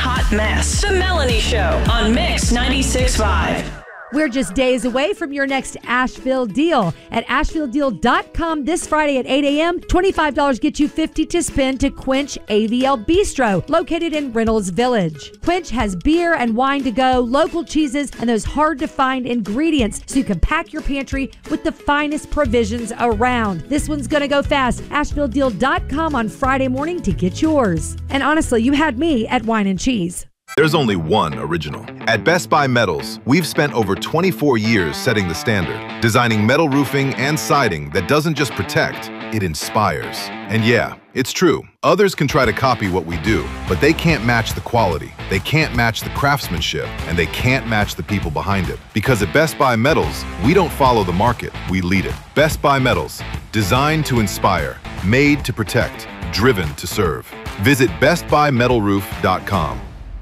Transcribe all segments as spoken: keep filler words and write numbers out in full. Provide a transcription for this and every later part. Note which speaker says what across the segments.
Speaker 1: hot mess. The Melanie Show on Mix ninety-six point five.
Speaker 2: We're just days away from your next Asheville deal. At asheville deal dot com this Friday at eight a.m., twenty-five dollars gets you fifty dollars to spend to Quench A V L Bistro, located in Reynolds Village. Quench has beer and wine to go, local cheeses, and those hard-to-find ingredients so you can pack your pantry with the finest provisions around. This one's going to go fast. asheville deal dot com on Friday morning to get yours. And honestly, you had me at Wine and Cheese.
Speaker 3: There's only one original. At Best Buy Metals, we've spent over twenty-four years setting the standard, designing metal roofing and siding that doesn't just protect, it inspires. And yeah, it's true. Others can try to copy what we do, but they can't match the quality, they can't match the craftsmanship, and they can't match the people behind it. Because at Best Buy Metals, we don't follow the market, we lead it. Best Buy Metals, designed to inspire, made to protect, driven to serve. Visit best buy metal roof dot com.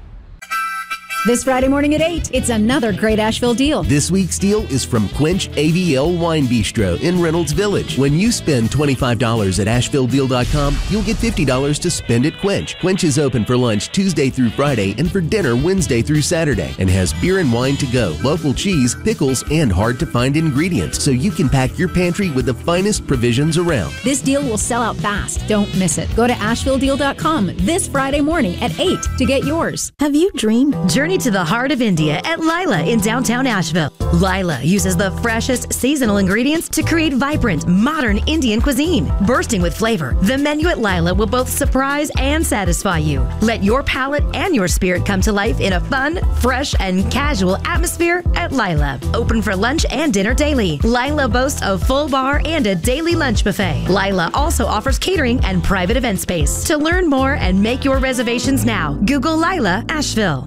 Speaker 4: This Friday morning at eight, it's another great Asheville deal.
Speaker 5: This week's deal is from Quench A V L Wine Bistro in Reynolds Village. When you spend twenty-five dollars at asheville deal dot com, you'll get fifty dollars to spend at Quench. Quench is open for lunch Tuesday through Friday and for dinner Wednesday through Saturday, and has beer and wine to go, local cheese, pickles, and hard-to-find ingredients, so you can pack your pantry with the finest provisions around.
Speaker 4: This deal will sell out fast. Don't miss it. Go to asheville deal dot com this Friday morning at eight to get yours.
Speaker 6: Have you dreamed? Journey to the heart of India at Lila in downtown Asheville. Lila uses the freshest seasonal ingredients to create vibrant, modern Indian cuisine. Bursting with flavor, the menu at Lila will both surprise and satisfy you. Let your palate and your spirit come to life in a fun, fresh, and casual atmosphere at Lila. Open for lunch and dinner daily. Lila boasts a full bar and a daily lunch buffet. Lila also offers catering and private event space. To learn more and make your reservations now, Google Lila Asheville.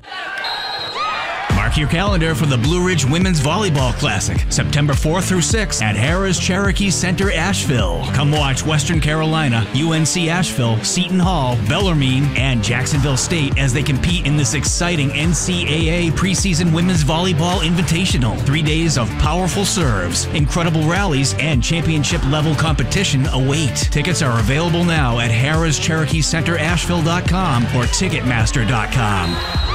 Speaker 7: Mark your calendar for the Blue Ridge Women's Volleyball Classic, September fourth through sixth at Harrah's Cherokee Center, Asheville. Come watch Western Carolina, U N C Asheville, Seton Hall, Bellarmine, and Jacksonville State as they compete in this exciting N C double A preseason Women's Volleyball Invitational. Three days of powerful serves, incredible rallies, and championship-level competition await. Tickets are available now at harrahs cherokee center asheville dot com or ticketmaster dot com.